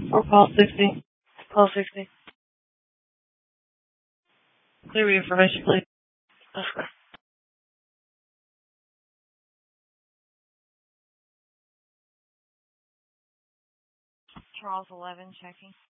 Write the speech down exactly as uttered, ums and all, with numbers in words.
Or call sixty. Call sixty. Clear the information, please. Okay. Charles eleven checking.